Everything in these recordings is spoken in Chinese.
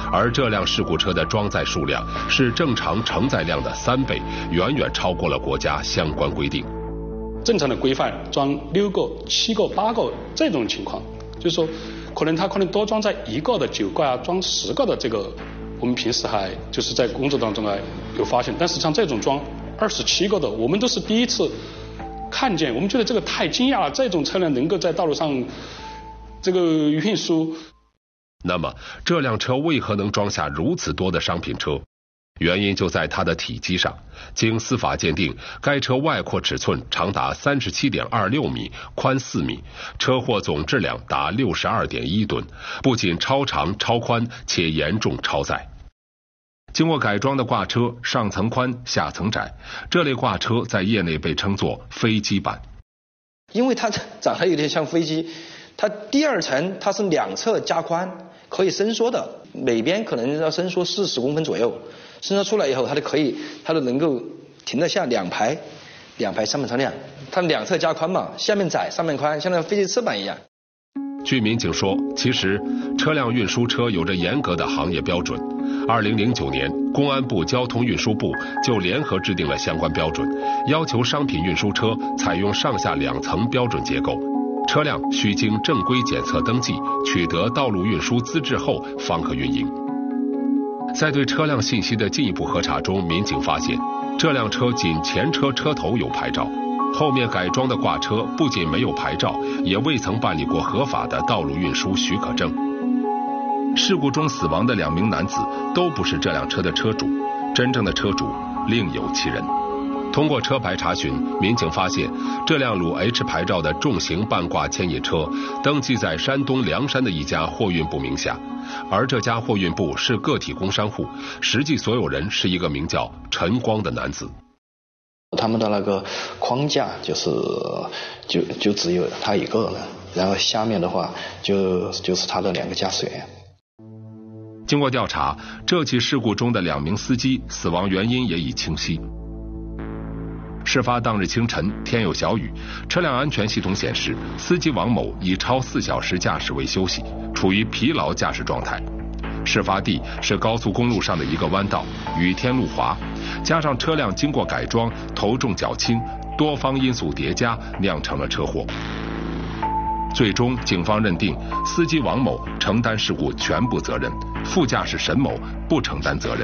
而这辆事故车的装载数量是正常承载量的3倍，远远超过了国家相关规定。 正常的规范装6个、7个、8个这种情况，就是说可能多装载1个的酒罐啊，装10个的这个，我们平时还就是在工作当中有发现，但是像这种装27个的，我们都是第一次看见，我们觉得这个太惊讶了，这种车辆能够在道路上这个运输。 那么这辆车为何能装下如此多的商品车？原因就在它的体积上。经司法鉴定，该车外扩尺寸长达37.26米，宽4米，车货总质量达62.1吨，不仅超长超宽，且严重超载。经过改装的挂车上层宽下层窄，这类挂车在业内被称作飞机版。 因为它长得有点像飞机，它第2层它是2侧加宽，可以伸缩的，每边可能要伸缩40公分左右，伸缩出来以后它都能够停得下2排商品车辆，它2侧加宽嘛，下面窄上面宽，像那飞机翅膀一样。 据民警说，其实车辆运输车有着严格的行业标准。2009年，公安部交通运输部就联合制定了相关标准，要求商品运输车采用上下2层标准结构，车辆需经正规检测登记，取得道路运输资质后方可运营。在对车辆信息的进一步核查中，民警发现这辆车仅前车车头有牌照，后面改装的挂车不仅没有牌照，也未曾办理过合法的道路运输许可证。事故中死亡的2名男子都不是这辆车的车主，真正的车主另有其人。通过车牌查询，民警发现这辆鲁 H 牌照的重型半挂牵引车登记在山东凉山的一家货运部名下，而这家货运部是个体工商户，实际所有人是一个名叫陈光的男子。 他们的那个框架就只有他一个人，然后下面的话就是他的2个驾驶员。 经过调查，这起事故中的2名司机死亡原因也已清晰。事发当日清晨，天有小雨，车辆安全系统显示，司机王某以超4小时驾驶未休息，处于疲劳驾驶状态。事发地是高速公路上的一个弯道，雨天路滑，加上车辆经过改装，头重脚轻，多方因素叠加，酿成了车祸。最终，警方认定司机王某承担事故全部责任，副驾驶沈某不承担责任。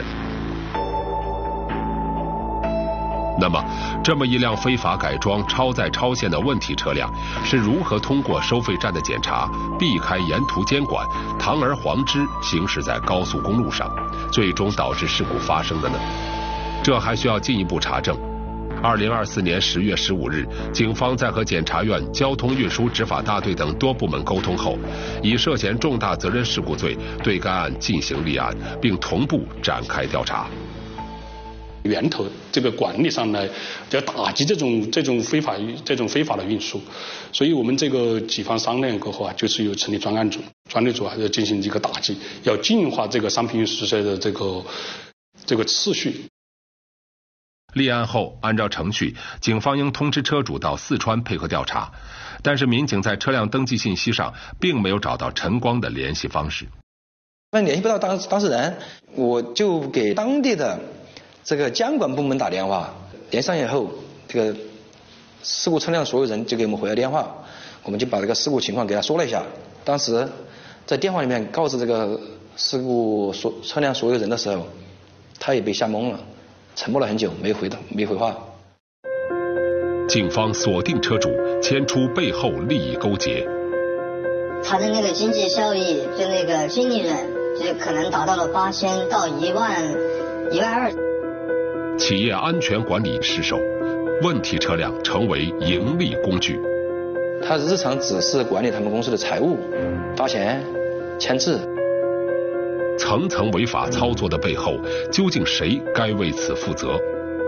那么，这么一辆非法改装、超载超限的问题车辆，是如何通过收费站的检查，避开沿途监管，堂而皇之行驶在高速公路上，最终导致事故发生的呢？这还需要进一步查证。2024年10月15日，警方在和检察院、交通运输执法大队等多部门沟通后，以涉嫌重大责任事故罪对该案进行立案，并同步展开调查。 源头这个管理上呢，要打击这种非法的运输，所以我们这个几方商量过后就是有成立专案组，专案组要进行一个打击，要净化这个商品运输车的这个次序。 立案后，按照程序，警方应通知车主到四川配合调查，但是民警在车辆登记信息上并没有找到陈光的联系方式。 那联系不到当事人，我就给当地的这个监管部门打电话，连上以后，这个事故车辆所有人就给我们回了电话，我们就把这个事故情况给他说了一下。当时在电话里面告知这个事故车辆所有人的时候，他也被吓懵了，沉默了很久，没回话。 警方锁定车主，牵出背后利益勾结。 他的那个经济效益，就那个净利润，就可能达到了8000到12000。 企业安全管理失守，问题车辆成为盈利工具。 他日常只是管理他们公司的财务、发钱、签字。 层层违法操作的背后，究竟谁该为此负责？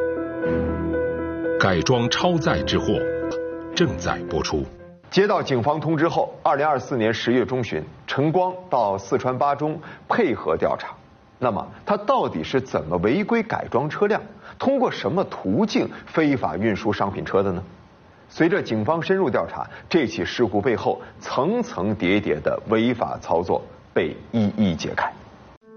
改装超载之祸正在播出。 接到警方通知后，2024年10月中旬，陈光到四川巴中配合调查。那么他到底是怎么违规改装车辆，通过什么途径非法运输商品车的呢？随着警方深入调查，这起事故背后层层叠叠的违法操作被一一揭开。